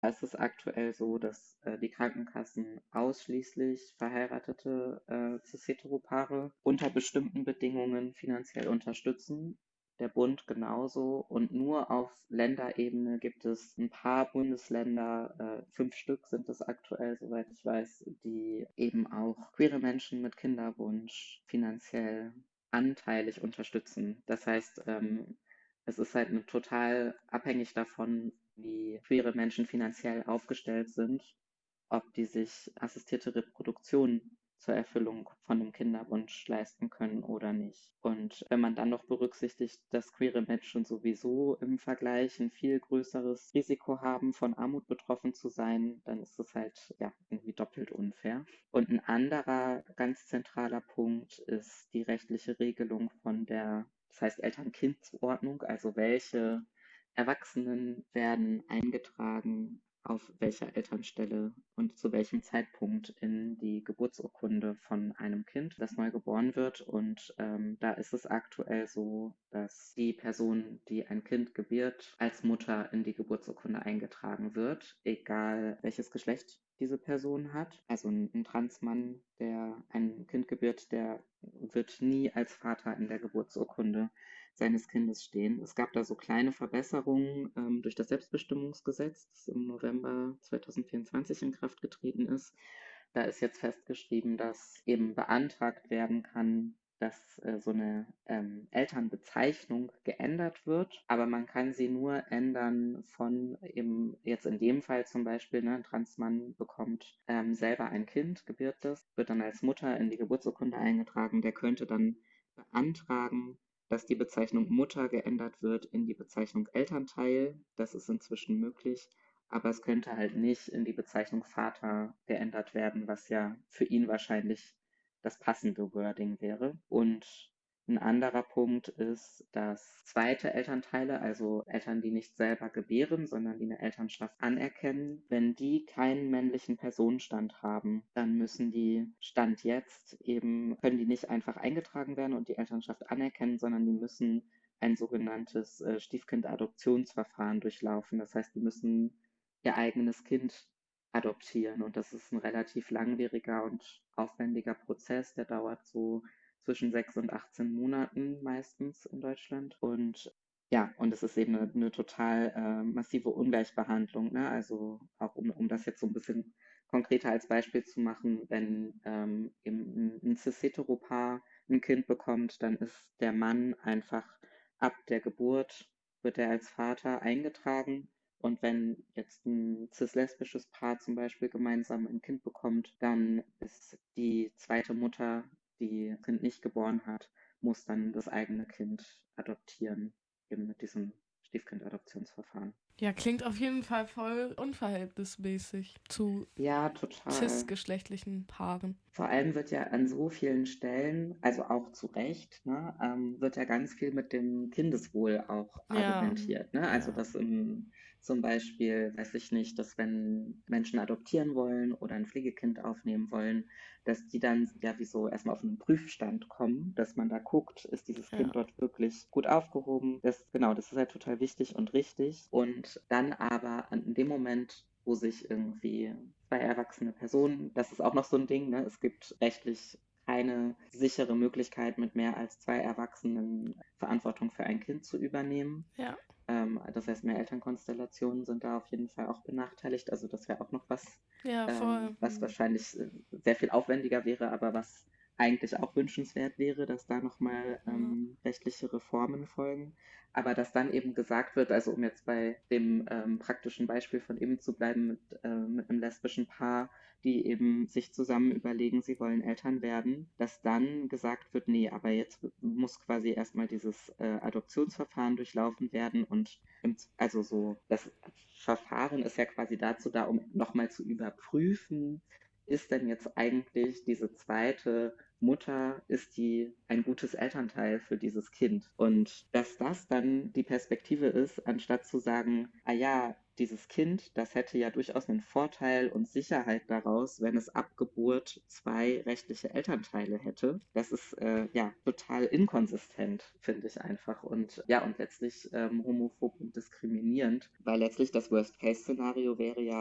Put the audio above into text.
Es ist aktuell so, dass die Krankenkassen ausschließlich verheiratete Cis-Hetero-Paare unter bestimmten Bedingungen finanziell unterstützen. Der Bund genauso. Und nur auf Länderebene gibt es ein paar Bundesländer, 5 Stück sind es aktuell, soweit ich weiß, die eben auch queere Menschen mit Kinderwunsch finanziell anteilig unterstützen. Das heißt, es ist halt total abhängig davon, wie queere Menschen finanziell aufgestellt sind, ob die sich assistierte Reproduktion zur Erfüllung von einem Kinderwunsch leisten können oder nicht. Und wenn man dann noch berücksichtigt, dass queere Menschen sowieso im Vergleich ein viel größeres Risiko haben, von Armut betroffen zu sein, dann ist es halt ja irgendwie doppelt unfair. Und ein anderer ganz zentraler Punkt ist die rechtliche Regelung von der, das heißt Eltern-Kind-Zuordnung, also welche Erwachsenen werden eingetragen auf welcher Elternstelle und zu welchem Zeitpunkt in die Geburtsurkunde von einem Kind, das neu geboren wird. Und da ist es aktuell so, dass die Person, die ein Kind gebiert, als Mutter in die Geburtsurkunde eingetragen wird, egal welches Geschlecht diese Person hat. Also ein Transmann, der ein Kind gebiert, der wird nie als Vater in der Geburtsurkunde seines Kindes stehen. Es gab da so kleine Verbesserungen durch das Selbstbestimmungsgesetz, das im November 2024 in Kraft getreten ist. Da ist jetzt festgeschrieben, dass eben beantragt werden kann, dass so eine Elternbezeichnung geändert wird, aber man kann sie nur ändern von eben jetzt in dem Fall zum Beispiel, ne, ein Transmann bekommt selber ein Kind, gebiert das, wird dann als Mutter in die Geburtsurkunde eingetragen, der könnte dann beantragen, dass die Bezeichnung Mutter geändert wird in die Bezeichnung Elternteil. Das ist inzwischen möglich, aber es könnte halt nicht in die Bezeichnung Vater geändert werden, was ja für ihn wahrscheinlich das passende Wording wäre. Und ein anderer Punkt ist, dass zweite Elternteile, also Eltern, die nicht selber gebären, sondern die eine Elternschaft anerkennen, wenn die keinen männlichen Personenstand haben, dann müssen die Stand jetzt eben, können die nicht einfach eingetragen werden und die Elternschaft anerkennen, sondern die müssen ein sogenanntes Stiefkind-Adoptionsverfahren durchlaufen. Das heißt, die müssen ihr eigenes Kind adoptieren. Und das ist ein relativ langwieriger und aufwendiger Prozess. Der dauert so zwischen 6 und 18 Monaten meistens in Deutschland. Und ja, und es ist eben eine total massive Ungleichbehandlung. Ne? Also auch um das jetzt so ein bisschen konkreter als Beispiel zu machen, wenn eben ein Cis-Hetero-Paar ein Kind bekommt, dann ist der Mann einfach ab der Geburt, wird er als Vater eingetragen, und wenn jetzt ein cis-lesbisches Paar zum Beispiel gemeinsam ein Kind bekommt, dann ist die zweite Mutter, die das Kind nicht geboren hat, muss dann das eigene Kind adoptieren, eben mit diesem Stiefkind-Adoptionsverfahren. Ja, klingt auf jeden Fall voll unverhältnismäßig zu Ja, total. cis-geschlechtlichen Paaren. Vor allem wird ja an so vielen Stellen, also auch zu Recht, ne, wird ja ganz viel mit dem Kindeswohl auch Ja, argumentiert. Ne? Also ja, dass zum Beispiel, weiß ich nicht, dass wenn Menschen adoptieren wollen oder ein Pflegekind aufnehmen wollen, dass die dann ja wie so erstmal auf einen Prüfstand kommen, dass man da guckt, ist dieses ja. Kind dort wirklich gut aufgehoben. Genau, das ist halt total wichtig und richtig. Und dann aber in dem Moment, wo sich irgendwie zwei erwachsene Personen, das ist auch noch so ein Ding, ne? Es gibt rechtlich keine sichere Möglichkeit, mit mehr als zwei Erwachsenen Verantwortung für ein Kind zu übernehmen. Ja, Das heißt, mehr Elternkonstellationen sind da auf jeden Fall auch benachteiligt. Also das wäre auch noch was, ja, voll. was wahrscheinlich sehr viel aufwendiger wäre, aber was eigentlich auch wünschenswert wäre, dass da nochmal Ja. rechtliche Reformen folgen. Aber dass dann eben gesagt wird, also um jetzt bei dem praktischen Beispiel von eben zu bleiben mit einem lesbischen Paar, die eben sich zusammen überlegen, sie wollen Eltern werden, dass dann gesagt wird, nee, aber jetzt muss quasi erstmal dieses Adoptionsverfahren durchlaufen werden und also so, das Verfahren ist ja quasi dazu da, um nochmal zu überprüfen, ist denn jetzt eigentlich diese zweite Mutter, ist die ein gutes Elternteil für dieses Kind? Und dass das dann die Perspektive ist, anstatt zu sagen, ah ja, dieses Kind, das hätte ja durchaus einen Vorteil und Sicherheit daraus, wenn es ab Geburt 2 rechtliche Elternteile hätte. Das ist ja total inkonsistent, finde ich einfach. Und ja, und letztlich homophob und diskriminierend, weil letztlich das Worst-Case-Szenario wäre ja,